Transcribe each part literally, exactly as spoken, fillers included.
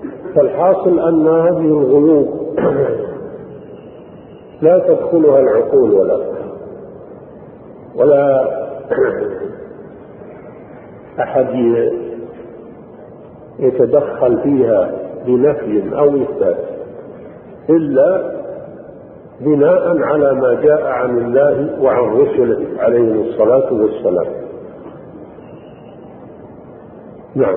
فالحاصل أن هذه الغيوب لا تدخلها العقول ولا ولا أحد يتدخل فيها بنفي أو إثبات إلا بناء على ما جاء عن الله وعن رسله عليهم الصلاة والسلام. نعم.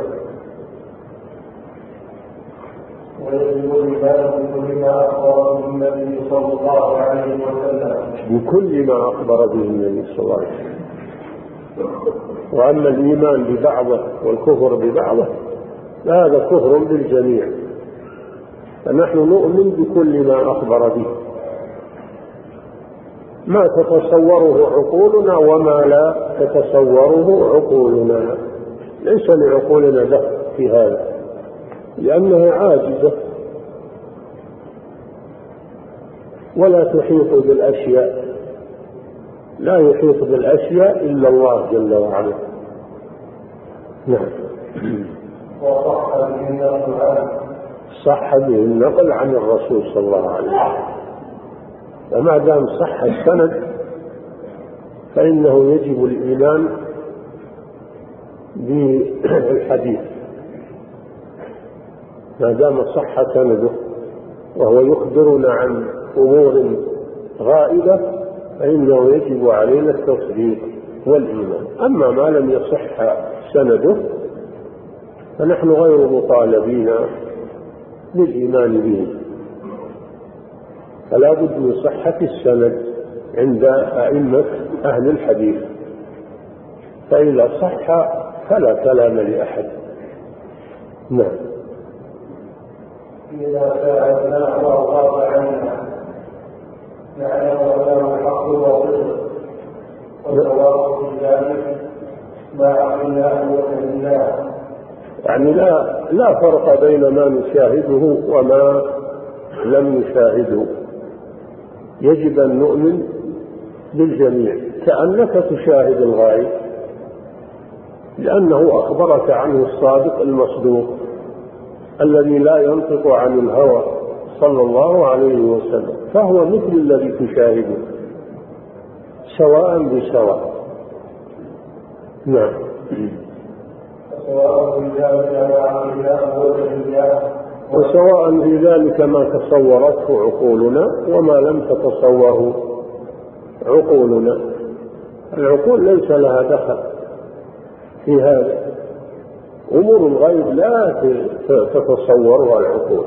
ويجب الإيمان بكل ما أخبر به النبي صلى الله عليه وسلم بكل ما أخبر به النبي صلى الله عليه وسلم. وأما الإيمان ببعضه والكفر ببعضه هذا كفر بالجميع، فنحن نؤمن بكل ما أخبر به، ما تتصوره عقولنا وما لا تتصوره عقولنا، ليس لعقولنا دخل في هذا لأنها عاجزة ولا تحيط بالأشياء، لا يحيط بالأشياء إلا الله جل وعلا. نعم. وصح به النقل صح به النقل عن الرسول صلى الله عليه وسلم، وما دام صح السند فإنه يجب الإيمان بالحديث ما دام صح سنده وهو يخبرنا عن أمور غائبة فإنه يجب علينا التصديق والإيمان. أما ما لم يصح سنده فنحن غير مطالبين بالإيمان به، فلا بد من صحة السند عند أئمة أهل الحديث، فإذا صح فلا كلام لأحد. نعم. إذا ساعدناه وغاب عنا نعلم أنه الحق والصدق والصواب في ذلك ما عقلناه وفهمناه. يعني لا لا فرق بين ما نشاهده وما لم نشاهده، يجب أن نؤمن بالجميع كأنك تشاهد الغائب، لأنه أخبرك عنه الصادق المصدوق الذي لا ينطق عن الهوى صلى الله عليه وسلم، فهو مثل الذي تشاهده سواء بسواء. نعم. وسواء في ذلك ما تصورته عقولنا وما لم تتصوره عقولنا، العقول ليس لها دخل في هذا، أمور الغيب لا تتصورها العقول،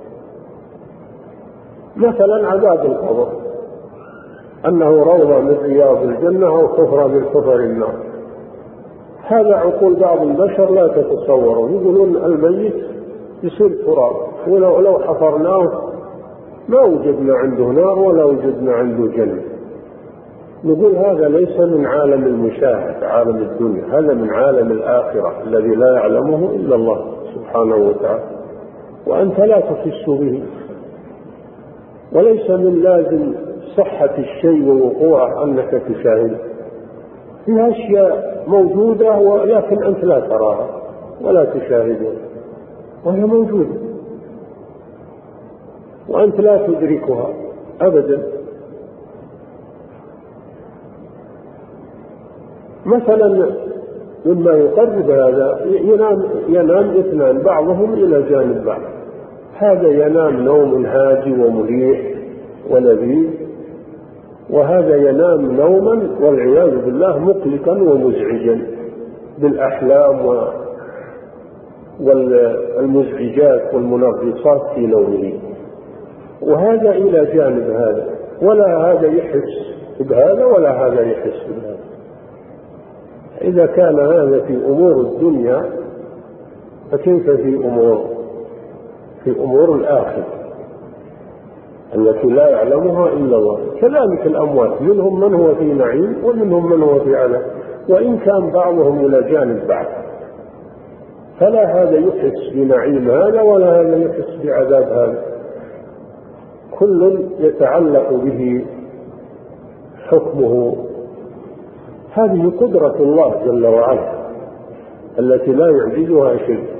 مثلا عذاب القبر أنه روضة من رياض الجنة أو حفرة من حفر النار، هذا عقول بعض البشر لا تتصوره، يقولون الميت يصير تراب ولو لو حفرناه ما وجدنا عنده نار ولا وجدنا عنده جنة. نقول هذا ليس من عالم المشاهد عالم الدنيا، هذا من عالم الآخرة الذي لا يعلمه إلا الله سبحانه وتعالى، وأنت لا تحس به. وليس من لازم صحة الشيء ووقوعه أنك تشاهده، فيها أشياء موجودة ولكن أنت لا تراها ولا تشاهدها، وهي موجودة وأنت لا تدركها أبدا. مثلا مما يقرب هذا ينام, ينام اثنان بعضهم إلى جانب بعض، هذا ينام نوم هادي ومريح ولذيذ، وهذا ينام نوما والعياذ بالله مقلقا ومزعجا بالأحلام والمزعجات والمنغصات في نومه، وهذا إلى جانب هذا، ولا هذا يحس بهذا ولا هذا يحس بهذا. إذا كان هذا في أمور الدنيا فكيف في أمور في أمور الآخرة التي لا يعلمها إلا الله؟ كذلك الأموات منهم من هو في نعيم ومنهم من هو في عذاب، وإن كان بعضهم إلى جانب بعض، فلا هذا يحس بنعيم هذا ولا هذا يحس بعذاب هذا، كل يتعلق به حكمه. هذه قدرة الله جل وعلا التي لا يعجزها شيء.